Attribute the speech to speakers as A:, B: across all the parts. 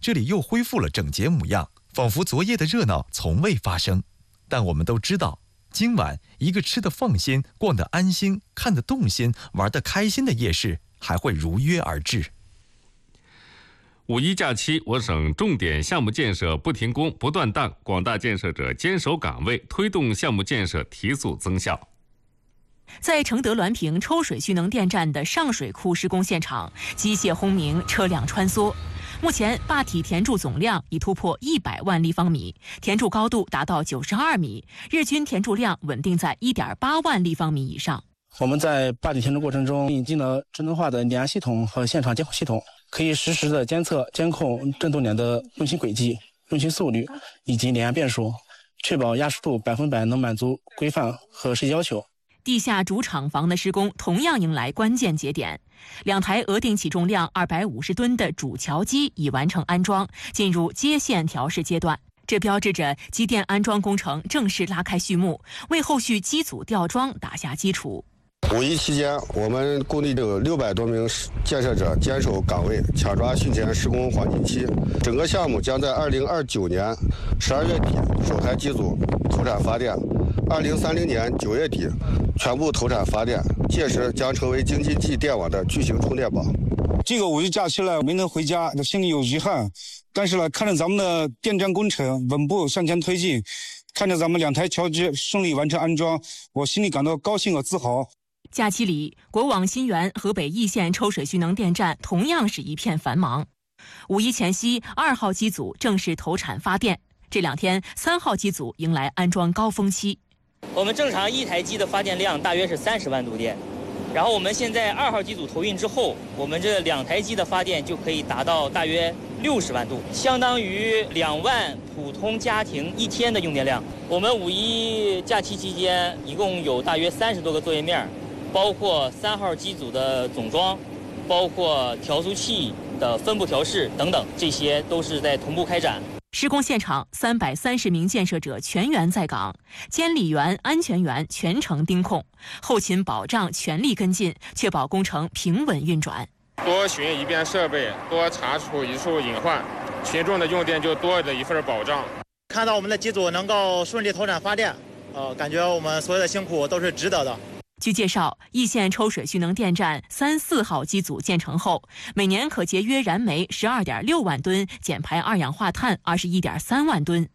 A: 这里又恢复了整洁模样，仿佛昨夜的热闹从未发生。但我们都知道，今晚一个吃得放心、逛得安心、看得动心、玩得开心的夜市还会如约而至。
B: 五一假期，我省重点项目建设不停工不断档，广大建设者坚守岗位，推动项目建设提速增效。
C: 在承德滦平抽水蓄能电站的上水库施工现场，机械轰鸣，车辆穿梭。目前坝体填筑总量已突破100万立方米，填筑高度达到92米，日均填筑量稳定在1.8万立方米以上。
D: 我们在坝体填筑过程中引进了智能化的碾压系统和现场监控系统，可以实时的监测、监控振动碾的运行轨迹、运行速率以及碾压变数，确保压实度100%能满足规范和设计要求。
C: 地下主厂房的施工同样迎来关键节点，2台额定起重量250吨的主桥机已完成安装，进入接线调试阶段。这标志着机电安装工程正式拉开序幕，为后续机组吊装打下基础。
E: 五一期间，我们工地有600多名建设者坚守岗位，抢抓汛前施工黄金期。整个项目将在2029年12月底首台机组投产发电，2030年9月底全部投产发电，届时将成为京津冀电网的巨型充电宝。
F: 这个五一假期呢，没能回家，心里有遗憾。但是呢，看着咱们的电站工程稳步向前推进，看着咱们2台桥机顺利完成安装，我心里感到高兴和自豪。
C: 假期里，国网新源河北易县抽水蓄能电站同样是一片繁忙。五一前夕，2号机组正式投产发电。这2天，3号机组迎来安装高峰期。
G: 我们正常1台机的发电量大约是30万度电，然后我们现在2号机组投运之后，我们这2台机的发电就可以达到大约60万度，相当于2万普通家庭1天的用电量。我们五一假期期间一共有大约30多个作业面，包括3号机组的总装，包括调速器的分布调试等等，这些都是在同步开展。
C: 施工现场330名建设者全员在岗，监理员、安全员全程盯控，后勤保障全力跟进，确保工程平稳运转。
H: 多巡一遍设备，多查处一处隐患，群众的用电就多了一份保障。
I: 看到我们的机组能够顺利投产发电，感觉我们所有的辛苦都是值得的。
C: 据介绍，易县抽水蓄能电站3、4号机组建成后，每年可节约燃煤12.6万吨，减排二氧化碳21.3万吨。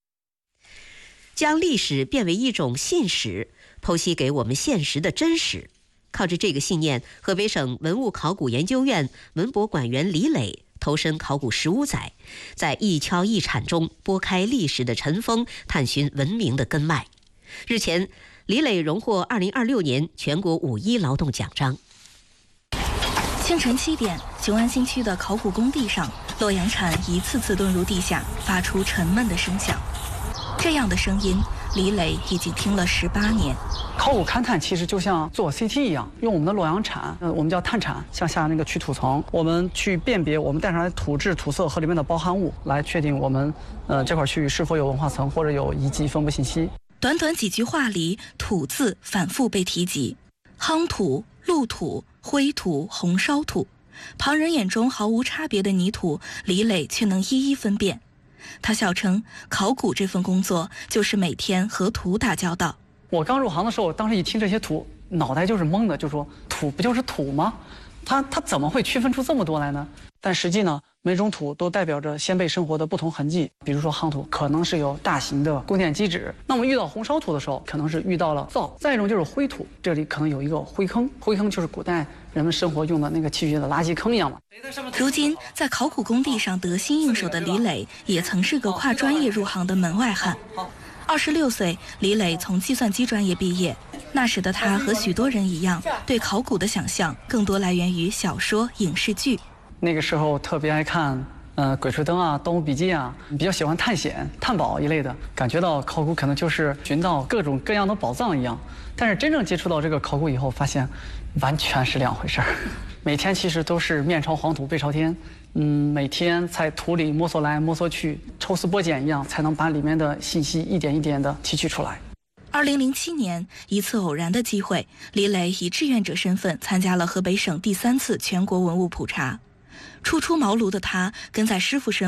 J: 将历史变为一种信史，剖析给我们现实的真实。靠着这个信念，河北省文物考古研究院文博馆员李磊投身考古15载，在一敲一铲中拨开历史的尘封，探寻文明的根脉。日前，李磊荣获2026年全国五一劳动奖章。
K: 清晨7点，雄安新区的考古工地上，洛阳铲一次次遁入地下，发出沉闷的声响。这样的声音，李磊已经听了18年。
L: 考古勘探其实就像做 CT 一样，用我们的洛阳铲，我们叫探铲，向下那个取土层，我们去辨别我们带上来土质、土色和里面的包含物，来确定我们这块区域是否有文化层或者有遗迹分布信息。
K: 短短几句话里，土字反复被提及，夯土、路土、灰土、红烧土，旁人眼中毫无差别的泥土，李磊却能一一分辨。他笑称，考古这份工作就是每天和土打交道。
L: 我刚入行的时候，当时一听这些土，脑袋就是懵的，就说土不就是土吗？它怎么会区分出这么多来呢？但实际呢，每种土都代表着先辈生活的不同痕迹。比如说夯土，可能是有大型的供电机址；那么遇到红烧土的时候，可能是遇到了灶；再一种就是灰土，这里可能有一个灰坑，灰坑就是古代人们生活用的那个器具的垃圾坑一样嘛。
K: 如今在考古工地上得心应手的李磊，也曾是个跨专业入行的门外汉。26岁，李磊从计算机专业毕业。那时的他和许多人一样，对考古的想象更多来源于小说、影视剧。
L: 那个时候特别爱看鬼吹灯啊、盗墓笔记啊，比较喜欢探险、探宝一类的，感觉到考古可能就是寻到各种各样的宝藏一样。但是真正接触到这个考古以后，发现完全是两回事儿。每天其实都是面朝黄土背朝天，每天在土里摸索来摸索去，抽丝剥茧一样，才能把里面的信息一点一点的提取出来。
K: 2007年，一次偶然的机会，李磊以志愿者身份参加了河北省第3次全国文物普查。初出茅庐的他，跟在师傅身